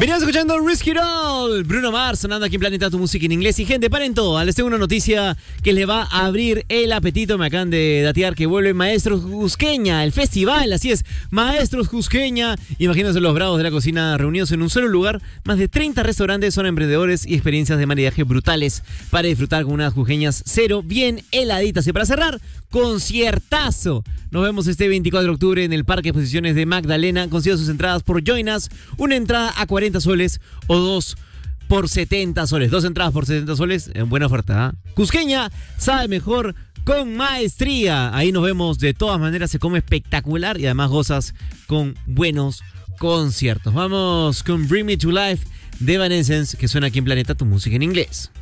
Veníamos escuchando Risk It All, Bruno Mars, sonando aquí en Planeta Tu Música en inglés. Y gente, paren todo, les tengo una noticia que les va a abrir el apetito. Me acaban de datear que vuelve Maestros Cusqueña, el festival, así es, Maestros Cusqueña. Imagínense los bravos de la cocina reunidos en un solo lugar. Más de 30 restaurantes, son emprendedores y experiencias de maridaje brutales para disfrutar con unas cusqueñas cero bien heladitas. Y para cerrar, conciertazo. Nos vemos este 24 de octubre en el Parque de Exposiciones de Magdalena. Consiga sus entradas por Join Us. Una entrada a 40 soles o dos por 70 soles. Dos entradas por 70 soles. Buena oferta, ¿eh? Cusqueña sabe mejor con maestría. Ahí nos vemos. De todas maneras se come espectacular y además gozas con buenos conciertos. Vamos con Bring Me to Life de Evanescence, que suena aquí en Planeta Tu Música en inglés.